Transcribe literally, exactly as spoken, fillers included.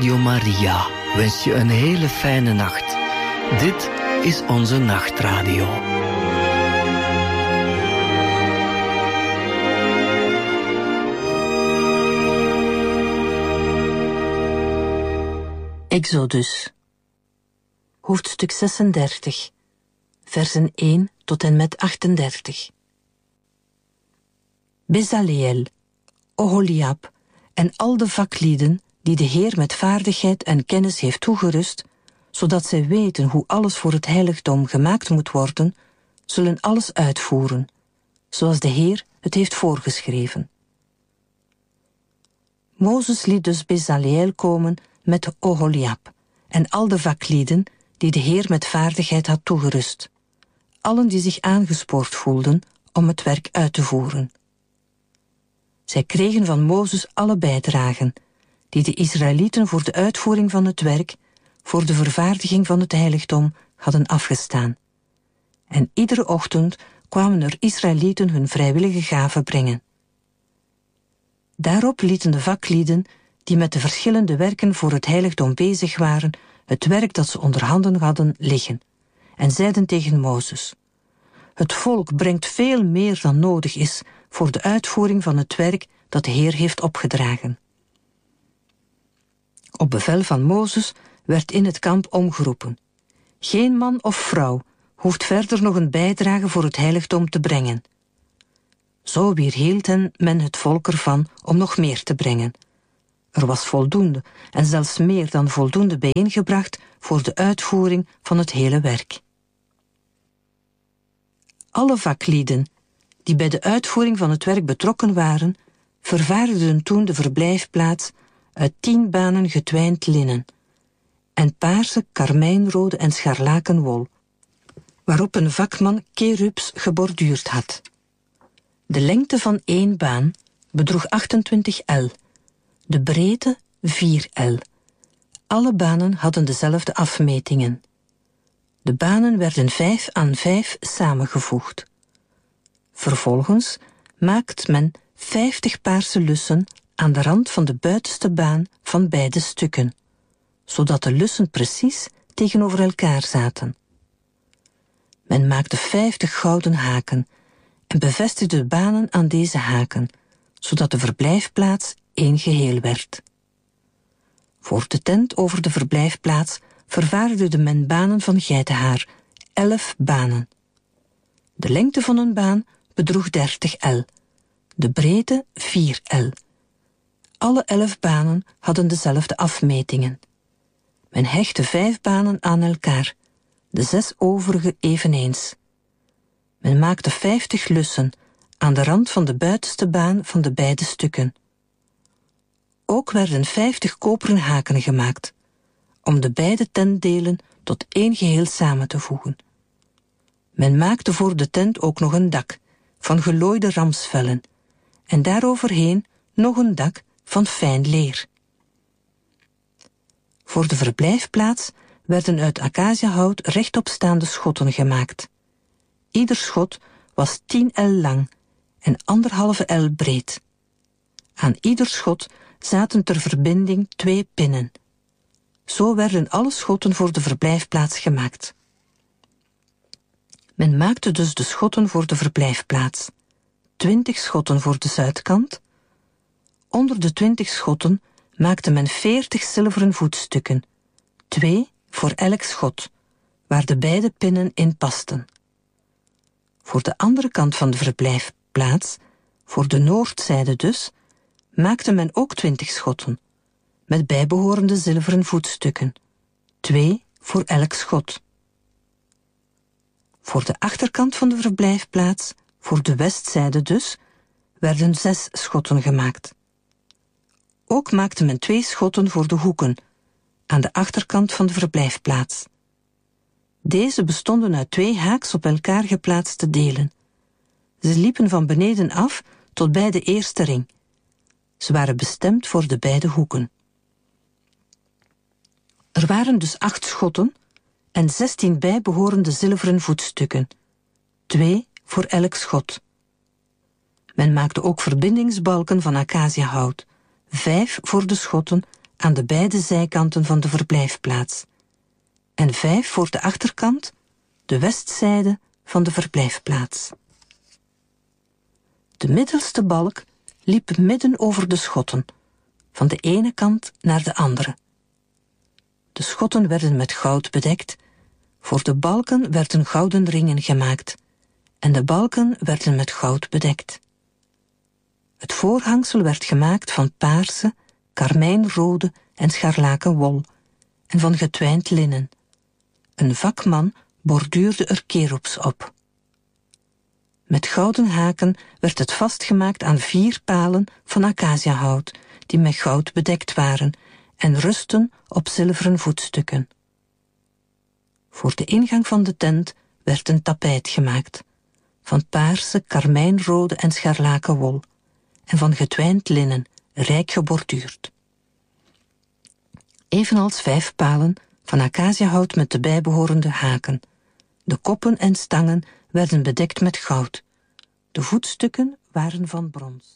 Radio Maria wens je een hele fijne nacht. Dit is onze nachtradio. Exodus, hoofdstuk zesendertig, versen één tot en met achtendertig. Bezaleel, Oholiab en al de vaklieden die de Heer met vaardigheid en kennis heeft toegerust, zodat zij weten hoe alles voor het heiligdom gemaakt moet worden, zullen alles uitvoeren, zoals de Heer het heeft voorgeschreven. Mozes liet dus Bezaleel komen met Oholiab en al de vaklieden die de Heer met vaardigheid had toegerust, allen die zich aangespoord voelden om het werk uit te voeren. Zij kregen van Mozes alle bijdragen die de Israëlieten voor de uitvoering van het werk, voor de vervaardiging van het heiligdom, hadden afgestaan. En iedere ochtend kwamen er Israëlieten hun vrijwillige gaven brengen. Daarop lieten de vaklieden, die met de verschillende werken voor het heiligdom bezig waren, het werk dat ze onder handen hadden liggen, en zeiden tegen Mozes: het volk brengt veel meer dan nodig is voor de uitvoering van het werk dat de Heer heeft opgedragen. Op bevel van Mozes werd in het kamp omgeroepen: geen man of vrouw hoeft verder nog een bijdrage voor het heiligdom te brengen. Zo weerhield men het volk ervan om nog meer te brengen. Er was voldoende en zelfs meer dan voldoende bijeengebracht voor de uitvoering van het hele werk. Alle vaklieden die bij de uitvoering van het werk betrokken waren, vervaardigden toen de verblijfplaats uit tien banen getwijnd linnen en paarse, karmijnrode en scharlakenwol, waarop een vakman kerubs geborduurd had. De lengte van één baan bedroeg achtentwintig el, de breedte vier el. Alle banen hadden dezelfde afmetingen. De banen werden vijf aan vijf samengevoegd. Vervolgens maakt men vijftig paarse lussen aan de rand van de buitenste baan van beide stukken, zodat de lussen precies tegenover elkaar zaten. Men maakte vijftig gouden haken en bevestigde de banen aan deze haken, zodat de verblijfplaats één geheel werd. Voor de tent over de verblijfplaats vervaardigde men banen van geitenhaar, elf banen. De lengte van een baan bedroeg dertig el, de breedte vier el. Alle elf banen hadden dezelfde afmetingen. Men hechtte vijf banen aan elkaar, de zes overige eveneens. Men maakte vijftig lussen aan de rand van de buitenste baan van de beide stukken. Ook werden vijftig koperen haken gemaakt, om de beide tentdelen tot één geheel samen te voegen. Men maakte voor de tent ook nog een dak van gelooide ramsvellen en daaroverheen nog een dak van fijn leer. Voor de verblijfplaats werden uit acaciahout rechtopstaande schotten gemaakt. Ieder schot was tien el lang en anderhalve el breed. Aan ieder schot zaten ter verbinding twee pinnen. Zo werden alle schotten voor de verblijfplaats gemaakt. Men maakte dus de schotten voor de verblijfplaats. Twintig schotten voor de zuidkant. Onder de twintig schotten maakte men veertig zilveren voetstukken, twee voor elk schot, waar de beide pinnen in pasten. Voor de andere kant van de verblijfplaats, voor de noordzijde dus, maakte men ook twintig schotten, met bijbehorende zilveren voetstukken, twee voor elk schot. Voor de achterkant van de verblijfplaats, voor de westzijde dus, werden zes schotten gemaakt. Ook maakte men twee schotten voor de hoeken, aan de achterkant van de verblijfplaats. Deze bestonden uit twee haaks op elkaar geplaatste delen. Ze liepen van beneden af tot bij de eerste ring. Ze waren bestemd voor de beide hoeken. Er waren dus acht schotten en zestien bijbehorende zilveren voetstukken, twee voor elk schot. Men maakte ook verbindingsbalken van acaciahout, vijf voor de schotten aan de beide zijkanten van de verblijfplaats en vijf voor de achterkant, de westzijde van de verblijfplaats. De middelste balk liep midden over de schotten, van de ene kant naar de andere. De schotten werden met goud bedekt, voor de balken werden gouden ringen gemaakt en de balken werden met goud bedekt. Het voorhangsel werd gemaakt van paarse, karmijnrode en scharlaken wol en van getwijnd linnen. Een vakman borduurde er kerops op. Met gouden haken werd het vastgemaakt aan vier palen van acaciahout, die met goud bedekt waren en rustten op zilveren voetstukken. Voor de ingang van de tent werd een tapijt gemaakt, van paarse, karmijnrode en scharlaken wol, en van getwijnd linnen, rijk geborduurd. Evenals vijf palen van acaciahout met de bijbehorende haken. De koppen en stangen werden bedekt met goud. De voetstukken waren van brons.